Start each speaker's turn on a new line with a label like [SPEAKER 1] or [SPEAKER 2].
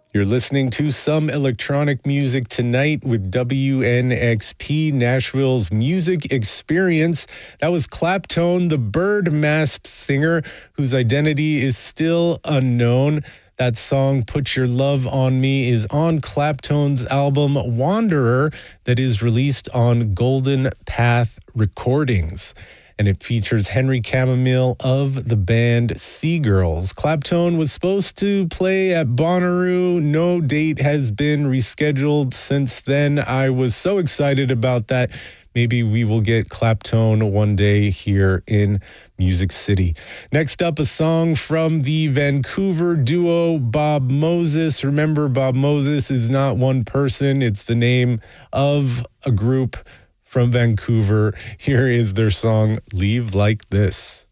[SPEAKER 1] You're listening to some electronic music tonight with WNXP, Nashville's music experience. That was Claptone, the bird-masked singer whose identity is still unknown. That song, Put Your Love on Me, is on Claptone's album Wanderer that is released on Golden Path Recordings. And it features Henry Camomile of the band Seagirls. Claptone was supposed to play at Bonnaroo. No date has been rescheduled since then. I was so excited about that. Maybe we will get Claptone one day here in Music City. Next up, a song from the Vancouver duo Bob Moses. Remember, Bob Moses is not one person. It's the name of a group from Vancouver. Here is their song, Leave Like This.